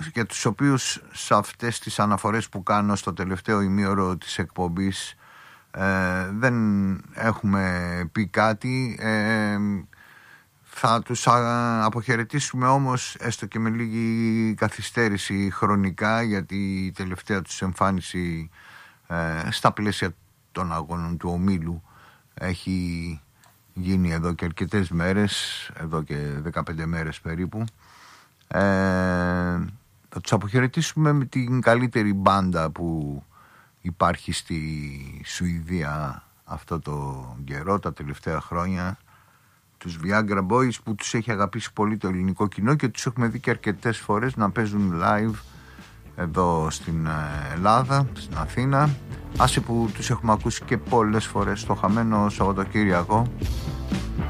για τους οποίους σε αυτές τις αναφορές που κάνω στο τελευταίο ημίωρο της εκπομπής δεν έχουμε πει κάτι. Θα τους αποχαιρετήσουμε όμως έστω και με λίγη καθυστέρηση χρονικά, γιατί η τελευταία τους εμφάνιση στα πλαίσια των αγώνων του ομίλου έχει γίνει εδώ και αρκετές μέρες, εδώ και 15 μέρες περίπου. Θα τους αποχαιρετήσουμε με την καλύτερη μπάντα που υπάρχει στη Σουηδία αυτό το καιρό, τα τελευταία χρόνια, τους Viagra Boys, που τους έχει αγαπήσει πολύ το ελληνικό κοινό και τους έχουμε δει και αρκετές φορές να παίζουν live εδώ στην Ελλάδα, στην Αθήνα, άσε που τους έχουμε ακούσει και πολλές φορές στο χαμένο Σαββατοκύριακο